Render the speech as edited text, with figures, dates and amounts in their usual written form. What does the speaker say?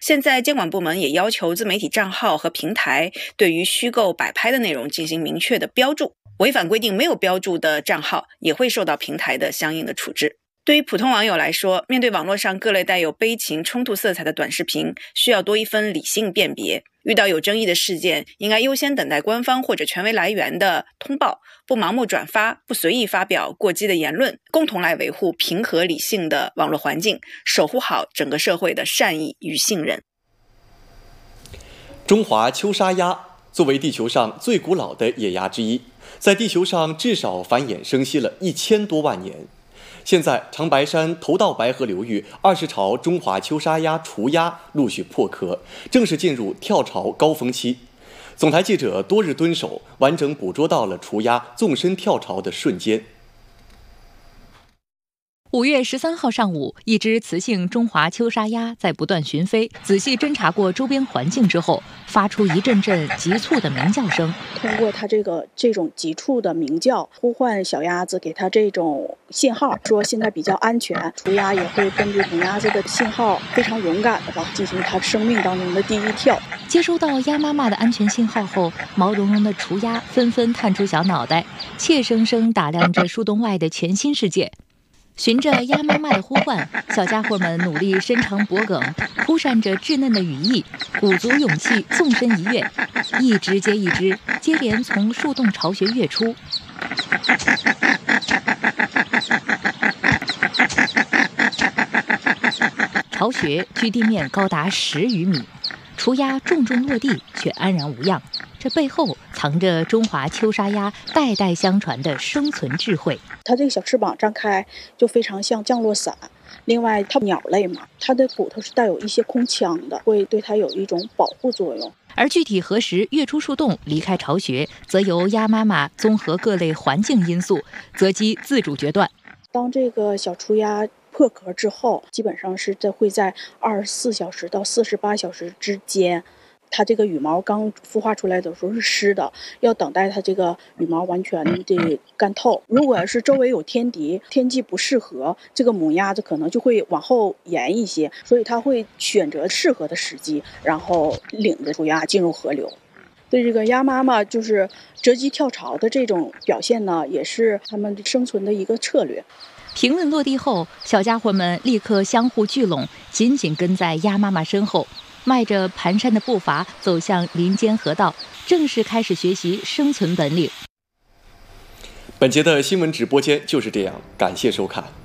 现在监管部门也要求自媒体账号和平台对于虚构摆拍的内容进行明确的标注，违反规定没有标注的账号也会受到平台的相应的处置。对于普通网友来说，面对网络上各类带有悲情冲突色彩的短视频，需要多一分理性辨别。遇到有争议的事件，应该优先等待官方或者权威来源的通报，不盲目转发，不随意发表过激的言论，共同来维护平和理性的网络环境，守护好整个社会的善意与信任。 中华秋沙鸭作为地球上最古老的野鸭之一，在地球上至少繁衍生息了1000多万年。现在长白山头道白河流域20巢中华秋沙鸭雏鸭陆续破壳，正式进入跳巢高峰期。总台记者多日蹲守，完整捕捉到了雏鸭纵身跳巢的瞬间。 5月13号上午，一只雌性中华秋沙鸭在不断巡飞，仔细侦查过周边环境之后，发出一阵阵急促的鸣叫声。 通过它这种急促的鸣叫，呼唤小鸭子，给它这种信号，说现在比较安全。雏鸭也会根据母鸭子的信号，非常勇敢的进行它生命当中的第一跳。 接收到鸭妈妈的安全信号后，毛茸茸的雏鸭纷纷探出小脑袋，怯生生打量着树洞外的全新世界。循着鸭妈妈的呼唤，小家伙们努力伸长脖颈，扑扇着稚嫩的羽翼，鼓足勇气纵身一跃，一只接一只，接连从树洞巢穴跃出。巢穴距地面高达10余米，雏鸭重重落地却安然无恙，这背后藏着中华秋沙鸭代代相传的生存智慧。 它这个小翅膀张开就非常像降落伞，另外它鸟类嘛，它的骨头是带有一些空腔的，会对它有一种保护作用。 而具体何时跃出树洞离开巢穴，则由鸭妈妈综合各类环境因素择机自主决断。 当这个小雏鸭破壳之后，基本上是会在24小时到48小时之间，它这个羽毛刚孵化出来的时候是湿的，要等待它这个羽毛完全的干透。如果是周围有天敌，天气不适合，这个母鸭子可能就会往后延一些，所以它会选择适合的时机，然后领着雏鸭进入河流。对这个鸭妈妈就是择机跳巢的这种表现呢，也是它们生存的一个策略。 评论落地后，小家伙们立刻相互聚拢，紧紧跟在鸭妈妈身后，迈着蹒跚的步伐走向林间河道，正式开始学习生存本领。 本节的新闻直播间就是这样，感谢收看。